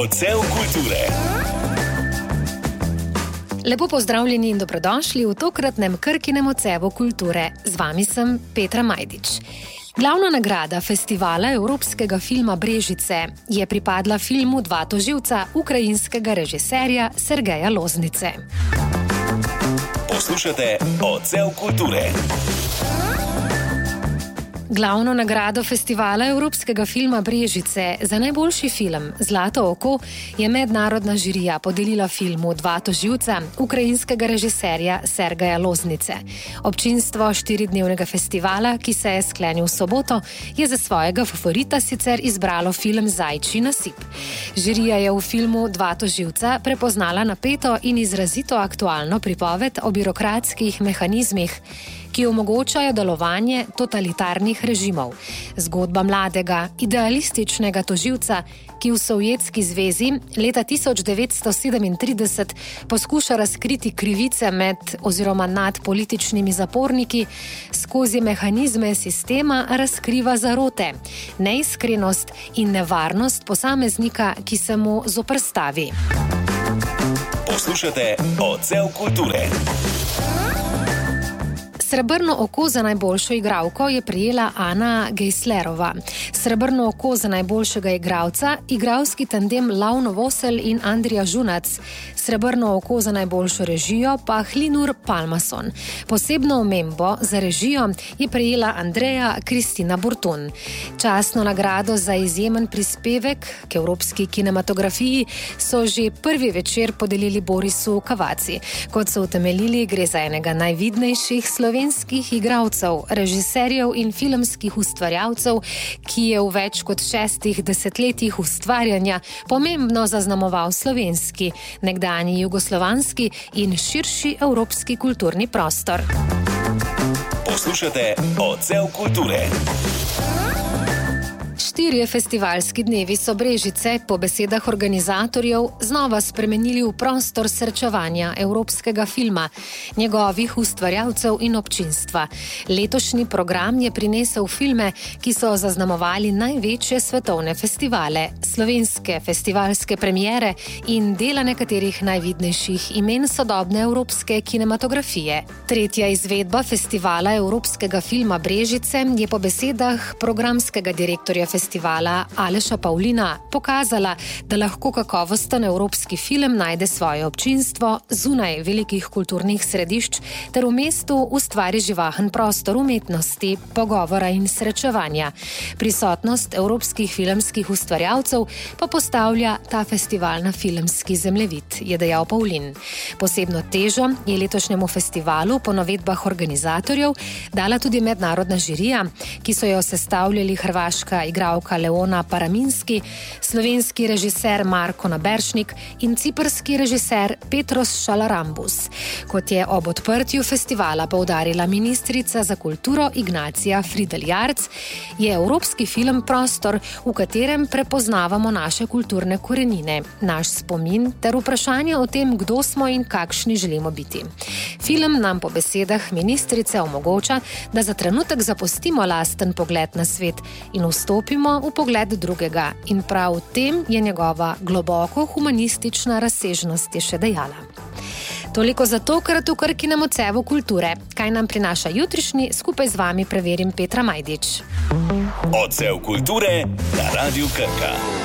Odsev kulture. Lepo pozdravljeni in dobrodošli v tokratnem Krkinem odsevu kulture. Z vami sem Petra Majdič. Glavna nagrada festivala evropskega filma Brežice je pripadla filmu Dva tožilca ukrajinskega režiserja Sergeja Loznice. Poslušate Odsev kulture. Glavno nagrado festivala evropskega filma Brežice za najboljši film Zlato oko je mednarodna žirija podelila filmu Dva tožilca ukrajinskega režiserja Sergeja Loznice. Občinstvo 4-dnevnega festivala, ki se je sklenil v soboto, je za svojega favorita sicer izbralo film Zajčji nasip. Žirija je v filmu Dva tožilca prepoznala napeto in izrazito aktualno pripoved o birokratskih mehanizmih, ki omogočajo delovanje totalitarnih režimov. Zgodba mladega, idealističnega tožilca, ki v Sovjetski zvezi leta 1937 poskuša razkriti krivice nad političnimi zaporniki, skozi mehanizme sistema razkriva zarote, neiskrenost in nevarnost posameznika, ki se mu zoperstavi. Poslušate Odsev kulture. Srebrno oko za najboljšo igralko je prejela Ana Geislerova. Srebrno oko za najboljšega igralca, igralski tandem Lavno Vosel in Andrija Žunac. Srebrno oko za najboljšo režijo pa Hlinur Palmason. Posebno omembo za režijo je prejela Andreja Kristina Burtun. Častno nagrado za izjemen prispevek k evropski kinematografiji so že prvi večer podelili Borisu Kavaci. Kot so utemeljili, gre za enega najvidnejših slovenskih igralcev, režiserjev in filmskih ustvarjalcev, ki je v več kot 6 desetletjih ustvarjanja pomembno zaznamoval slovenski, nekdanji jugoslovanski in širši evropski kulturni prostor. Poslušate Odsev kulture. 4 festivalski dnevi so Brežice po besedah organizatorjev znova spremenili v prostor srečevanja evropskega filma, njegovih ustvarjalcev in občinstva. Letošnji program je prinesel filme, ki so zaznamovali največje svetovne festivale, slovenske festivalske premiere in dela nekaterih najvidnejših imen sodobne evropske kinematografije. Tretja izvedba festivala evropskega filma Brežice je po besedah programskega direktorja festivala Aleša Pavlina pokazala, da lahko kakovosten evropski film najde svoje občinstvo zunaj velikih kulturnih središč ter v mestu ustvari živahen prostor umetnosti, pogovora in srečevanja. Prisotnost evropskih filmskih ustvarjalcev pa postavlja ta festival na filmski zemljevid, je dejal Pavlin. Posebno težo je letošnjemu festivalu po navedbah organizatorjev dala tudi mednarodna žirija, ki so jo sestavljali hrvaška igralka Leona Paraminski, slovenski režiser Marko Naberšnik in ciprski režiser Petros Šalarambus. Kot je ob odprtju festivala poudarila ministrica za kulturo Ignacija Frideljarc, je evropski film prostor, v katerem prepoznavamo naše kulturne korenine, naš spomin ter vprašanje o tem, kdo smo in kakšni želimo biti. Film nam po besedah ministrice omogoča, da za trenutek zapustimo lasten pogled na svet in vstopimo v pogled drugega. In prav v tem je njegova globoko humanistična razsežnost, je še dejala. Toliko za tokrat v Krkinem odsevu kulture. Kaj nam prinaša jutrišnji, skupaj z vami preverim Petra Majdič. Odsev kulture na Radiu Krka.